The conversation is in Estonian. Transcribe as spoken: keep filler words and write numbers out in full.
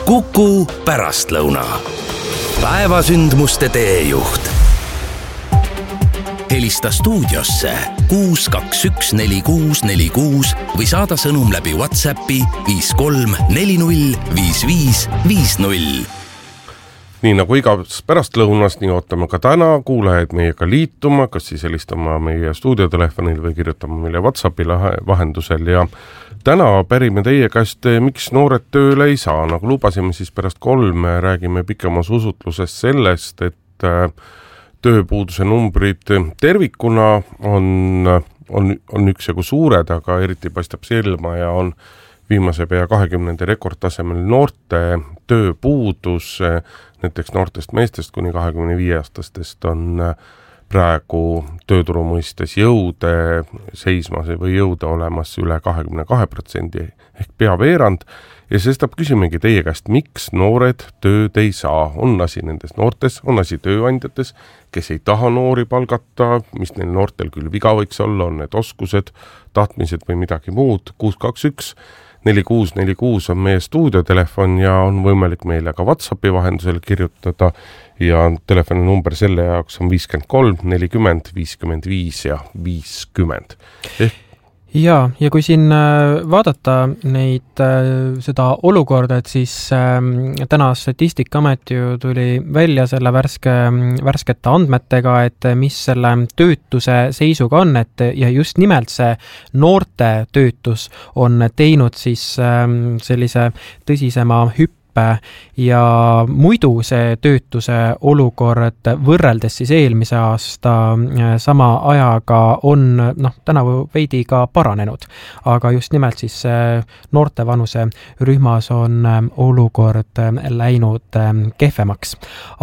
Kuku pärastlõuna. Päevasündmuste teejuht. Helista stuudiosse kuus kaks üks neli kuus neli kuus või saada sõnum läbi WhatsAppi viis kolm neli null viis viis viis null. Nii nagu igas pärastlõunas, nii ootame ka täna kuulajaid meiega liituma, kas siis helistama meie stuudiotelefonil või kirjutama meile WhatsAppi vahendusel. Ja täna pärime teie käest, miks noored tööle ei saa. Nagu lubasime, siis pärast kolme räägime pikemas usutluses sellest, et tööpuuduse numbrid tervikuna on, on, on üksjagu suured, aga eriti paistab silma ja on viimase pea kahekümnenda rekordtasemel noorte tööpuudus, näiteks noortest meestest kuni kahekümne viie aastastest on praegu tööturu mõistes jõude seismas või jõude olemas üle kahekümne kahe protsendi ehk pea veerand. Ja sestap küsimegi teie käest, miks noored tööd ei saa. On asi nendes noortes, on asi tööandjates, kes ei taha noori palgata, mis neil noortel küll viga võiks olla, on need oskused, tahtmised või midagi muud. kuus kaks üks neli kuus neli kuus on meie stuudiotelefon ja on võimalik meile ka WhatsAppi vahendusel kirjutada ja telefoni number selle jaoks on viiskümmend kolm nelikümmend viiskümmend viis ja viiskümmend. Ehk Ja, ja kui siin vaadata neid, seda olukorda, et siis täna Statistikaamet ju tuli välja selle värske, värskete andmetega, et mis selle töötuse seisuga on, et ja just nimelt see noorte töötus on teinud siis sellise tõsisema hüppe ja muidu see töötuse olukord võrreldes siis eelmise aasta sama ajaga on noh, tänavu veidi ka paranenud, aga just nimelt siis noorte vanuse rühmas on olukord läinud kehvemaks.